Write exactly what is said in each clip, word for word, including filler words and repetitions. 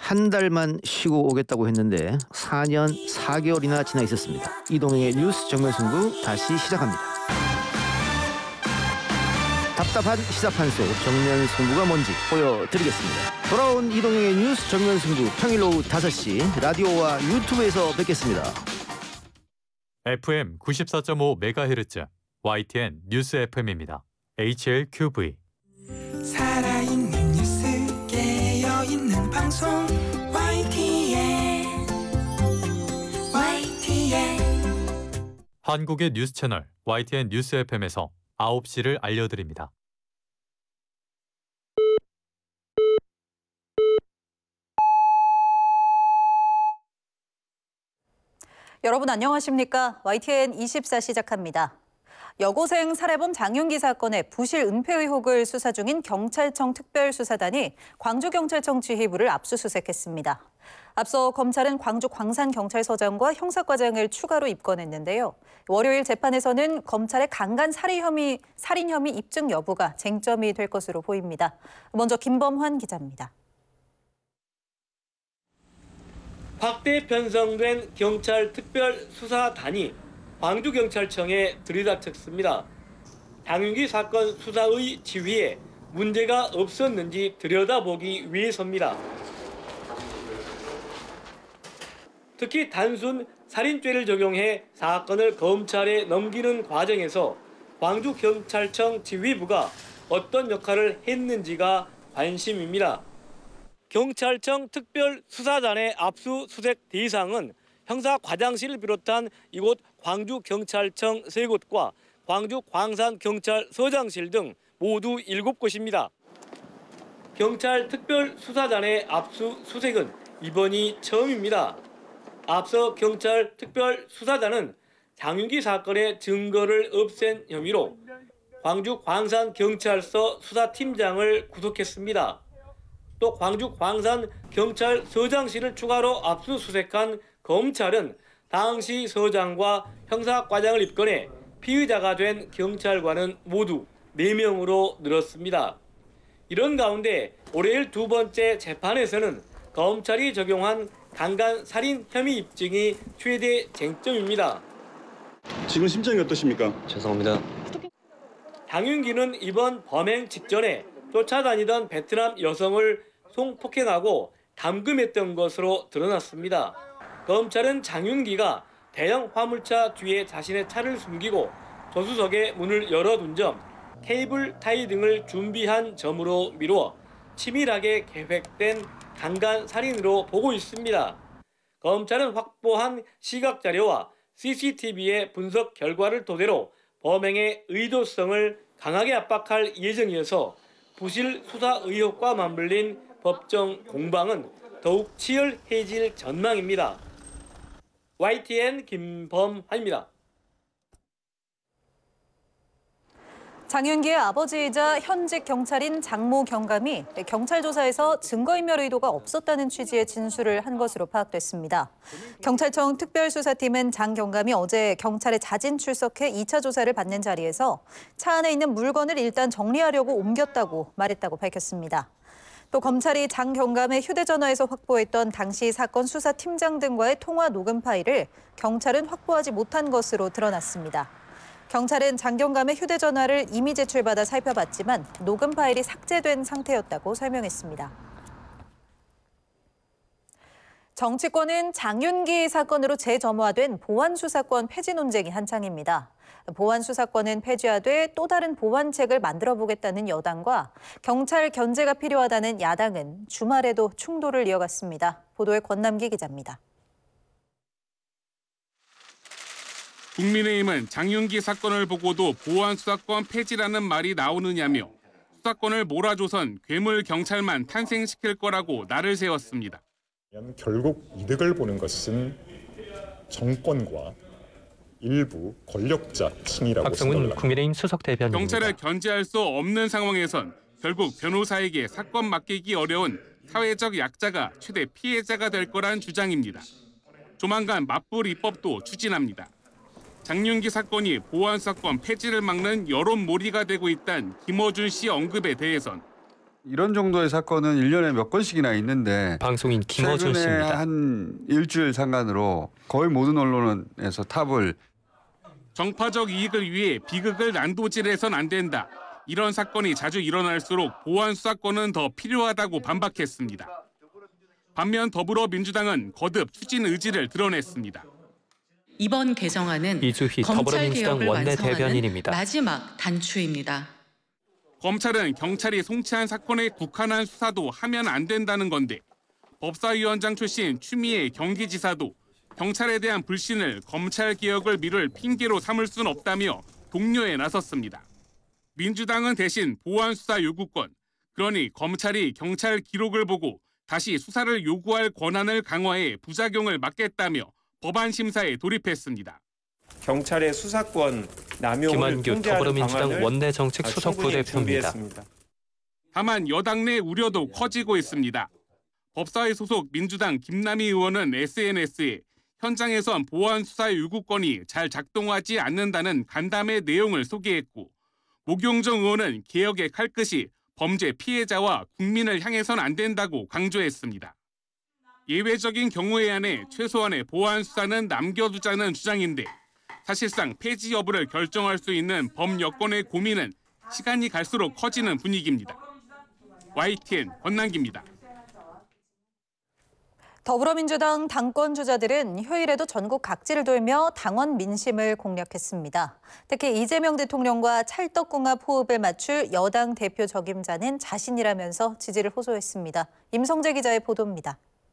한 달만 쉬고 오겠다고 했는데 사 년 사 개월이나 지나 있었습니다. 이동영의 뉴스 정면 승부 다시 시작합니다. 답답한 시사판 속 정면 승부가 뭔지 보여드리겠습니다. 돌아온 이동영의 뉴스 정면 승부 평일 오후 다섯 시 라디오와 유튜브에서 뵙겠습니다. 에프엠 구십사 점 오 메가헤르츠 와이티엔 뉴스 에프엠입니다. 에이치엘큐브이 살아있는 뉴스 깨어있는 방송 와이티엔 와이티엔 한국의 뉴스 채널 와이티엔 뉴스 에프엠에서 아홉 시를 알려드립니다. 여러분 안녕하십니까? 와이티엔 이십사 시작합니다. 여고생 살해범 장윤기 사건의 부실 은폐 의혹을 수사 중인 경찰청 특별수사단이 광주경찰청 지휘부를 압수수색했습니다. 앞서 검찰은 광주 광산경찰서장과 형사과장을 추가로 입건했는데요. 월요일 재판에서는 검찰의 강간 살인 혐의, 살인 혐의 입증 여부가 쟁점이 될 것으로 보입니다. 먼저 김범환 기자입니다. 확대 편성된 경찰 특별수사단이 광주경찰청에 들이닥쳤습니다. 장윤기 사건 수사의 지휘에 문제가 없었는지 들여다보기 위해서입니다. 특히 단순 살인죄를 적용해 사건을 검찰에 넘기는 과정에서 광주경찰청 지휘부가 어떤 역할을 했는지가 관심입니다. 경찰청 특별수사단의 압수수색 대상은 형사과장실을 비롯한 이곳 광주경찰청 세 곳과 광주 광산경찰서장실 등 모두 일곱 곳입니다. 경찰 특별수사단의 압수수색은 이번이 처음입니다. 앞서 경찰 특별수사단은 장윤기 사건의 증거를 없앤 혐의로 광주 광산경찰서 수사팀장을 구속했습니다. 또 광주 광산경찰서장실을 추가로 압수수색한 검찰은 당시 서장과 형사과장을 입건해 피의자가 된 경찰관은 모두 네 명으로 늘었습니다. 이런 가운데 올해일 두 번째 재판에서는 검찰이 적용한 강간 살인 혐의 입증이 최대 쟁점입니다. 지금 심정이 어떠십니까? 죄송합니다. 장윤기는 이번 범행 직전에 쫓아다니던 베트남 여성을 성폭행하고 감금했던 것으로 드러났습니다. 검찰은 장윤기가 대형 화물차 뒤에 자신의 차를 숨기고 조수석에 문을 열어둔 점, 케이블 타이 등을 준비한 점으로 미루어 치밀하게 계획된 강간 살인으로 보고 있습니다. 검찰은 확보한 시각자료와 씨씨티비의 분석 결과를 토대로 범행의 의도성을 강하게 압박할 예정이어서 부실 수사 의혹과 맞물린 법정 공방은 더욱 치열해질 전망입니다. 와이티엔 김범환입니다. 장윤기의 아버지이자 현직 경찰인 장모 경감이 경찰 조사에서 증거인멸 의도가 없었다는 취지의 진술을 한 것으로 파악됐습니다. 경찰청 특별수사팀은 장 경감이 어제 경찰에 자진 출석해 이 차 조사를 받는 자리에서 차 안에 있는 물건을 일단 정리하려고 옮겼다고 말했다고 밝혔습니다. 또 검찰이 장 경감의 휴대전화에서 확보했던 당시 사건 수사팀장 등과의 통화 녹음 파일을 경찰은 확보하지 못한 것으로 드러났습니다. 경찰은 장 경감의 휴대전화를 이미 제출받아 살펴봤지만 녹음 파일이 삭제된 상태였다고 설명했습니다. 정치권은 장윤기 사건으로 재점화된 보안수사권 폐지 논쟁이 한창입니다. 보안수사권은 폐지하되 또 다른 보완책을 만들어보겠다는 여당과 경찰 견제가 필요하다는 야당은 주말에도 충돌을 이어갔습니다. 보도에 권남기 기자입니다. 국민의힘은 장윤기 사건을 보고도 보안수사권 폐지라는 말이 나오느냐며 수사권을 몰아줘선 괴물 경찰만 탄생시킬 거라고 날을 세웠습니다. 결국 이득을 보는 것은 정권과 일부 권력자 층이라고 박성훈 생각합니다. 국민의힘 수석 대변인입니다. 경찰을 견제할 수 없는 상황에선 결국 변호사에게 사건 맡기기 어려운 사회적 약자가 최대 피해자가 될 거란 주장입니다. 조만간 맞불 입법도 추진합니다. 장윤기 사건이 보안수사권 폐지를 막는 여론몰이가 되고 있다는 김어준 씨 언급에 대해선 이런 정도의 사건은 일 년에 몇 건씩이나 있는데 방송인 김어준 최근에 씨입니다. 한 일주일 상간으로 거의 모든 언론에서 탑을 정파적 이익을 위해 비극을 난도질해선 안 된다. 이런 사건이 자주 일어날수록 보안 수사권은 더 필요하다고 반박했습니다. 반면 더불어민주당은 거듭 추진 의지를 드러냈습니다. 이번 개정안은 이주희 더불어민주당 원내대변인입니다. 마지막 단추입니다. 검찰은 경찰이 송치한 사건에 국한한 수사도 하면 안 된다는 건데 법사위원장 출신 추미애 경기지사도 경찰에 대한 불신을 검찰개혁을 미룰 핑계로 삼을 순 없다며 독려에 나섰습니다. 민주당은 대신 보안수사 요구권, 그러니 검찰이 경찰 기록을 보고 다시 수사를 요구할 권한을 강화해 부작용을 막겠다며 법안 심사에 돌입했습니다. 경찰의 수사권 남용을 김한규 더불어민주당 원내정책수석부 대표입니다. 다만 여당 내 우려도 커지고 있습니다. 법사위 소속 민주당 김남희 의원은 에스엔에스에 현장에선 보안 수사 요구권이 잘 작동하지 않는다는 간담회 내용을 소개했고 목용정 의원은 개혁의 칼끝이 범죄 피해자와 국민을 향해선 안 된다고 강조했습니다. 예외적인 경우에 한해 최소한의 보안 수사는 남겨두자는 주장인데 사실상 폐지 여부를 결정할 수 있는 법 여건의 고민은 시간이 갈수록 커지는 분위기입니다. 와이티엔 권남기입니다. 더불어민주당 당권 주자들은 휴일에도 전국 각지를 돌며 당원 민심을 공략했습니다. 특히 이재명 대통령과 찰떡궁합 호흡을 맞출 여당 대표 적임자는 자신이라면서 지지를 호소했습니다. 임성재 기자의 보도입니다.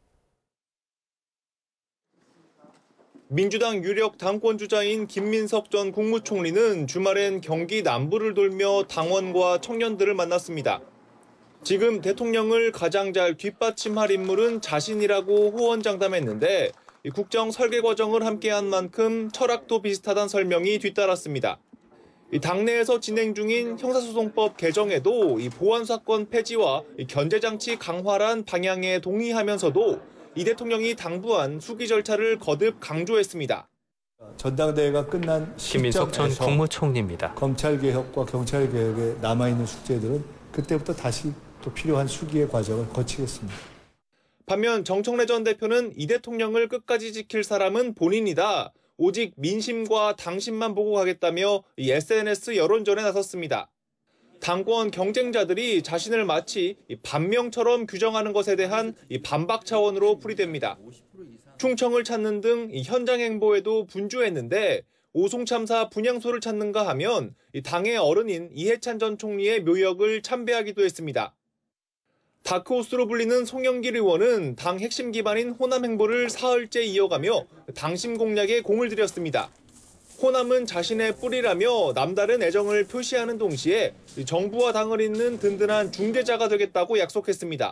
민주당 유력 당권 주자인 김민석 전 국무총리는 주말엔 경기 남부를 돌며 당원과 청년들을 만났습니다. 지금 대통령을 가장 잘 뒷받침할 인물은 자신이라고 호언장담했는데 국정 설계 과정을 함께한 만큼 철학도 비슷하다는 설명이 뒤따랐습니다. 당내에서 진행 중인 형사소송법 개정에도 보안 사건 폐지와 견제장치 강화란 방향에 동의하면서도 이 대통령이 당부한 수기 절차를 거듭 강조했습니다. 전당대회가 끝난 김민석 전 국무총리입니다. 검찰개혁과 경찰개혁에 남아있는 숙제들은 그때부터 다시 또 필요한 수기의 과정을 거치겠습니다. 반면 정청래 전 대표는 이 대통령을 끝까지 지킬 사람은 본인이다. 오직 민심과 당심만 보고 가겠다며 에스엔에스 여론전에 나섰습니다. 당권 경쟁자들이 자신을 마치 반명처럼 규정하는 것에 대한 반박 차원으로 풀이됩니다. 충청을 찾는 등 현장 행보에도 분주했는데 오송 참사 분향소를 찾는가 하면 당의 어른인 이해찬 전 총리의 묘역을 참배하기도 했습니다. 다크호스로 불리는 송영길 의원은 당 핵심 기반인 호남 행보를 사흘째 이어가며 당심 공략에 공을 들였습니다. 호남은 자신의 뿌리라며 남다른 애정을 표시하는 동시에 정부와 당을 잇는 든든한 중재자가 되겠다고 약속했습니다.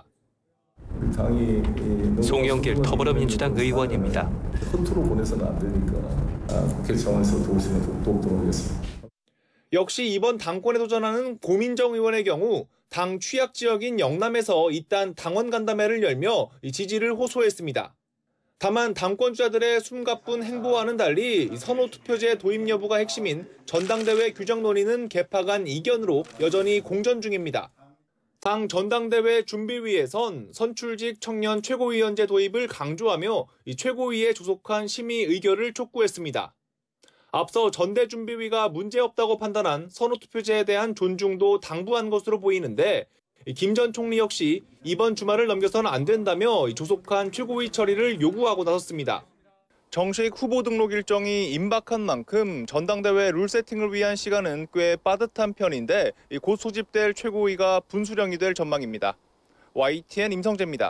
당이 송영길 더불어민주당 의원입니다. 컨트롤 보내서는 안 되니까 국회 차원에서 도우시면 돕도록 하겠습니다. 역시 이번 당권에 도전하는 고민정 의원의 경우 당 취약 지역인 영남에서 이딴 당원 간담회를 열며 지지를 호소했습니다. 다만 당권주자들의 숨가쁜 행보와는 달리 선호투표제 도입 여부가 핵심인 전당대회 규정 논의는 개파간 이견으로 여전히 공전 중입니다. 당 전당대회 준비위에선 선출직 청년 최고위원제 도입을 강조하며 최고위에 조속한 심의 의결을 촉구했습니다. 앞서 전대준비위가 문제없다고 판단한 선호투표제에 대한 존중도 당부한 것으로 보이는데 김 전 총리 역시 이번 주말을 넘겨서는 안 된다며 조속한 최고위 처리를 요구하고 나섰습니다. 정식 후보 등록 일정이 임박한 만큼 전당대회 룰 세팅을 위한 시간은 꽤 빠듯한 편인데 곧 소집될 최고위가 분수령이 될 전망입니다. 와이티엔 임성재입니다.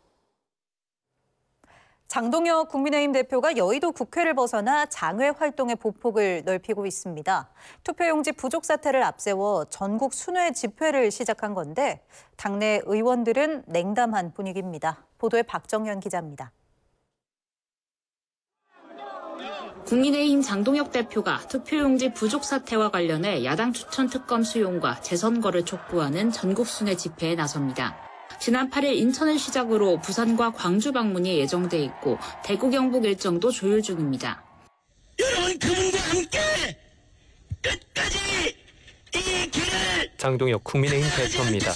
장동혁 국민의힘 대표가 여의도 국회를 벗어나 장외 활동의 보폭을 넓히고 있습니다. 투표용지 부족 사태를 앞세워 전국 순회 집회를 시작한 건데 당내 의원들은 냉담한 분위기입니다. 보도에 박정현 기자입니다. 국민의힘 장동혁 대표가 투표용지 부족 사태와 관련해 야당 추천 특검 수용과 재선거를 촉구하는 전국 순회 집회에 나섭니다. 지난 팔 일 인천을 시작으로 부산과 광주 방문이 예정돼 있고 대구 경북 일정도 조율 중입니다. 여러분 그분과 함께 끝까지 이 지키를 장동혁 국민의힘 대표입니다.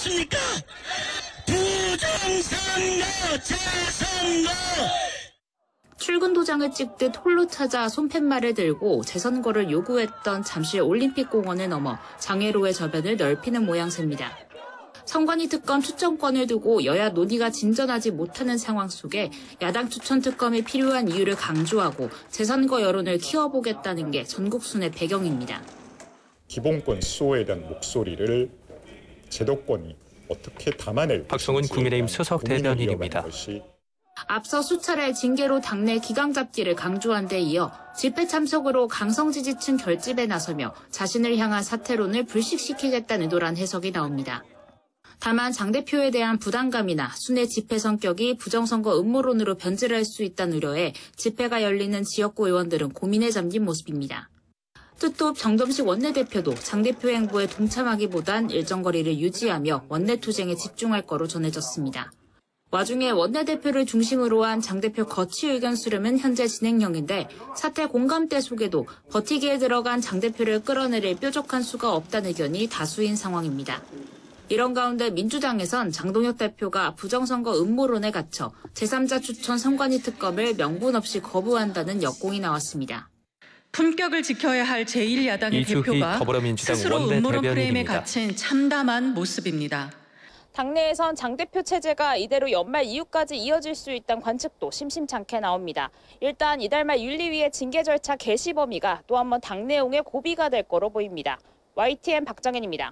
부정선거 재선거 출근 도장을 찍듯 홀로 찾아 손팻말을 들고 재선거를 요구했던 잠실 올림픽공원을 넘어 장애로의 저변을 넓히는 모양새입니다. 선관위 특검 추천권을 두고 여야 논의가 진전하지 못하는 상황 속에 야당 추천 특검이 필요한 이유를 강조하고 재선거 여론을 키워보겠다는 게 전국순회 배경입니다. 기본권 수호에 대한 목소리를 제도권이 어떻게 담아낼 박성훈 국민의힘 수석 대변인입니다. 앞서 수차례 징계로 당내 기강 잡기를 강조한 데 이어 집회 참석으로 강성 지지층 결집에 나서며 자신을 향한 사퇴론을 불식시키겠다는 의도란 해석이 나옵니다. 다만 장 대표에 대한 부담감이나 순회 집회 성격이 부정선거 음모론으로 변질할 수 있다는 우려에 집회가 열리는 지역구 의원들은 고민에 잠긴 모습입니다. 뜻도 정점식 원내대표도 장 대표 행보에 동참하기보단 일정 거리를 유지하며 원내 투쟁에 집중할 거로 전해졌습니다. 와중에 원내대표를 중심으로 한 장 대표 거취 의견 수렴은 현재 진행형인데 사퇴 공감대 속에도 버티기에 들어간 장 대표를 끌어내릴 뾰족한 수가 없다는 의견이 다수인 상황입니다. 이런 가운데 민주당에선 장동혁 대표가 부정선거 음모론에 갇혀 제삼자 추천 선관위 특검을 명분 없이 거부한다는 역공이 나왔습니다. 품격을 지켜야 할 제일 야당의 대표가 스스로 음모론 프레임에 갇힌 참담한 모습입니다. 당내에선 장 대표 체제가 이대로 연말 이후까지 이어질 수 있다는 관측도 심심찮게 나옵니다. 일단 이달 말 윤리위의 징계 절차 개시 범위가 또 한 번 당 내용의 고비가 될 거로 보입니다. 와이티엔 박정현입니다.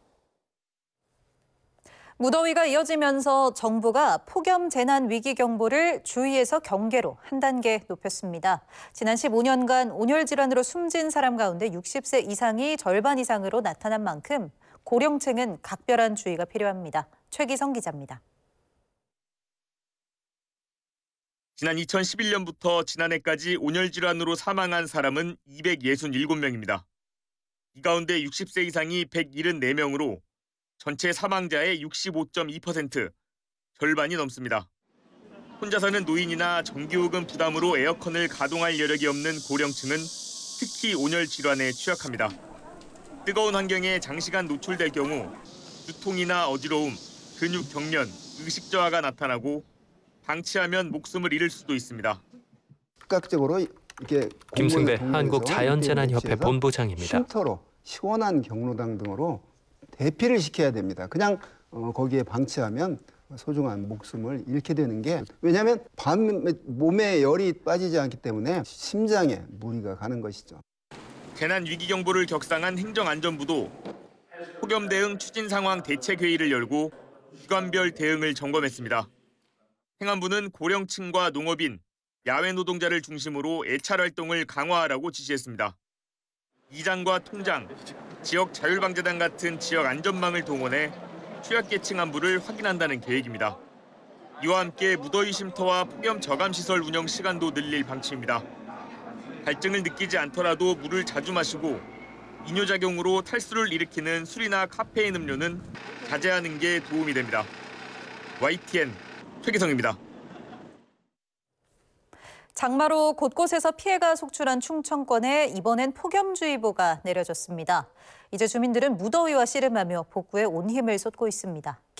무더위가 이어지면서 정부가 폭염 재난 위기 경보를 주의에서 경계로 한 단계 높였습니다. 지난 십오 년간 온열 질환으로 숨진 사람 가운데 육십 세 이상이 절반 이상으로 나타난 만큼 고령층은 각별한 주의가 필요합니다. 최기성 기자입니다. 지난 이천십일 년부터 지난해까지 온열 질환으로 사망한 사람은 이백육십칠 명입니다. 이 가운데 육십 세 이상이 백칠십사 명으로 전체 사망자의 육십오 점 이 퍼센트, 절반이 넘습니다. 혼자 사는 노인이나 전기요금 부담으로 에어컨을 가동할 여력이 없는 고령층은 특히 온열 질환에 취약합니다. 뜨거운 환경에 장시간 노출될 경우 두통이나 어지러움, 근육 경련, 의식 저하가 나타나고 방치하면 목숨을 잃을 수도 있습니다. 즉각적으로 이렇게 김승배 한국자연재난협회 본부장입니다. 쉼터로 시원한 경로당 등으로 대피를 시켜야 됩니다. 그냥 어, 거기에 방치하면 소중한 목숨을 잃게 되는 게, 왜냐하면 밤 몸에 열이 빠지지 않기 때문에 심장에 무리가 가는 것이죠. 재난위기경보를 격상한 행정안전부도 폭염 대응 추진 상황 대책회의를 열고 기관별 대응을 점검했습니다. 행안부는 고령층과 농업인, 야외 노동자를 중심으로 애찰 활동을 강화하라고 지시했습니다. 이장과 통장, 지역 자율방재단 같은 지역 안전망을 동원해 취약계층 안부를 확인한다는 계획입니다. 이와 함께 무더위 쉼터와 폭염 저감시설 운영 시간도 늘릴 방침입니다. 갈증을 느끼지 않더라도 물을 자주 마시고 이뇨작용으로 탈수를 일으키는 술이나 카페인 음료는 자제하는 게 도움이 됩니다. 와이티엔 최기성입니다. 장마로 곳곳에서 피해가 속출한 충청권에 이번엔 폭염주의보가 내려졌습니다. 이제 주민들은 무더위와 씨름하며 복구에 온 힘을 쏟고 있습니다.